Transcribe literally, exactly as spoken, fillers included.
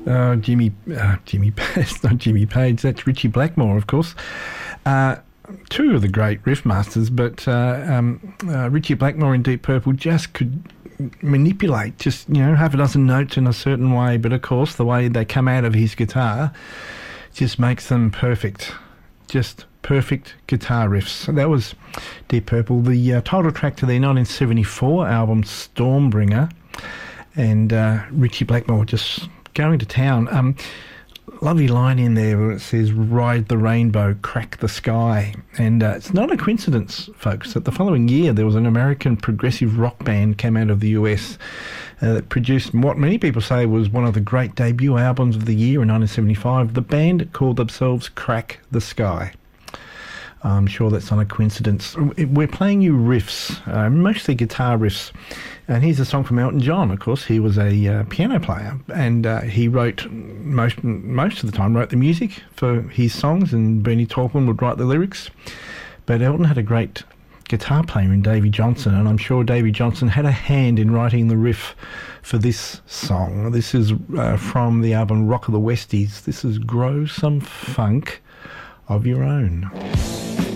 Uh, Jimmy, uh, Jimmy, it's not Jimmy Page, that's Richie Blackmore, of course. Uh, two of the great riff masters, but uh, um, uh, Richie Blackmore in Deep Purple just could manipulate, just, you know, half a dozen notes in a certain way, but of course the way they come out of his guitar just makes them perfect. Just perfect guitar riffs. That was Deep Purple, the uh, title track to their nineteen seventy-four album Stormbringer, and uh, Richie Blackmore just going to town. Um, lovely line in there where it says, "Ride the rainbow, crack the sky." And uh, it's not a coincidence, folks, that the following year there was an American progressive rock band came out of the U S uh, that produced what many people say was one of the great debut albums of the year in nineteen seventy-five. The band called themselves Crack the Sky. I'm sure that's not a coincidence. We're playing you riffs, uh, mostly guitar riffs. And here's a song from Elton John. Of course, he was a uh, piano player, and uh, he wrote, most most of the time, wrote the music for his songs, and Bernie Taupin would write the lyrics. But Elton had a great guitar player in Davy Johnson, and I'm sure Davy Johnson had a hand in writing the riff for this song. This is uh, from the album Rock of the Westies. This is Grow Some Funk of Your Own.